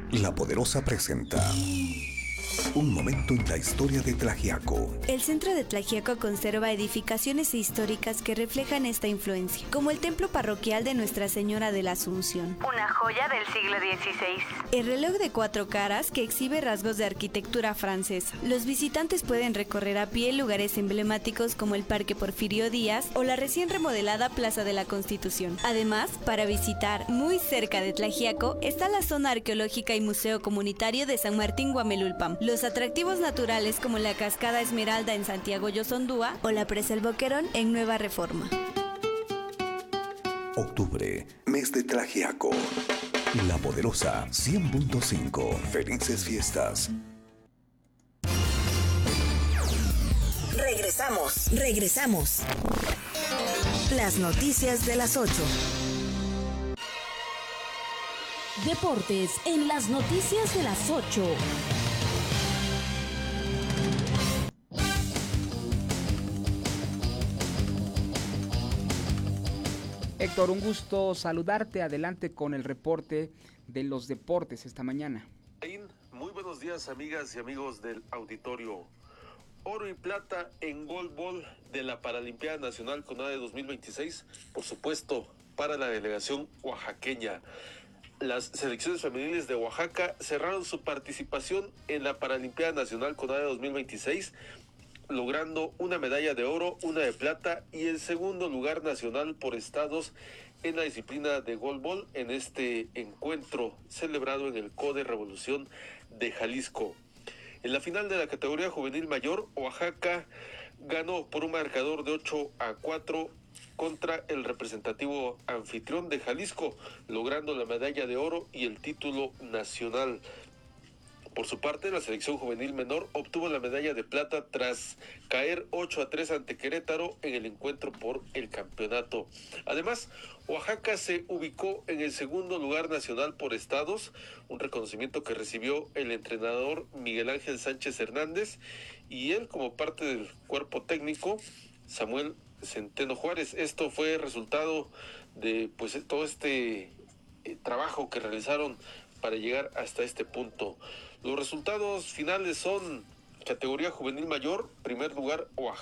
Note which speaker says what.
Speaker 1: La Poderosa presenta un momento en la historia de Tlaxiaco.
Speaker 2: El centro de Tlaxiaco conserva edificaciones históricas que reflejan esta influencia, como el templo parroquial de Nuestra Señora de la Asunción,
Speaker 3: una joya del siglo XVI.
Speaker 2: El reloj de 4 caras que exhibe rasgos de arquitectura francesa. Los visitantes pueden recorrer a pie lugares emblemáticos como el Parque Porfirio Díaz o la recién remodelada Plaza de la Constitución. Además, para visitar muy cerca de Tlaxiaco está la zona arqueológica y museo comunitario de San Martín Guamelulpam. Los atractivos naturales como la Cascada Esmeralda en Santiago Yoxondúa o la Presa El Boquerón en Nueva Reforma.
Speaker 1: Octubre, mes de Tlaxiaco. La Poderosa 100.5. Felices fiestas.
Speaker 4: Regresamos. Las noticias de las 8.
Speaker 5: Deportes en las noticias de las 8.
Speaker 6: Héctor, un gusto saludarte. Adelante con el reporte de los deportes esta mañana.
Speaker 7: Muy buenos días, amigas y amigos del auditorio. Oro y plata en goalball de la Paralimpiada Nacional CONADE 2026, por supuesto, para la delegación oaxaqueña. Las selecciones femeniles de Oaxaca cerraron su participación en la Paralimpiada Nacional CONADE 2026, logrando una medalla de oro, una de plata y el segundo lugar nacional por estados en la disciplina de goalball en este encuentro celebrado en el CODE Revolución de Jalisco. En la final de la categoría juvenil mayor, Oaxaca ganó por un marcador de 8-4 contra el representativo anfitrión de Jalisco, logrando la medalla de oro y el título nacional. Por su parte, la selección juvenil menor obtuvo la medalla de plata tras caer 8-3 ante Querétaro en el encuentro por el campeonato. Además, Oaxaca se ubicó en el segundo lugar nacional por estados, un reconocimiento que recibió el entrenador Miguel Ángel Sánchez Hernández y él como parte del cuerpo técnico, Samuel Centeno Juárez. Esto fue resultado de todo este trabajo que realizaron para llegar hasta este punto. Los resultados finales son: categoría juvenil mayor, primer lugar Oaxaca.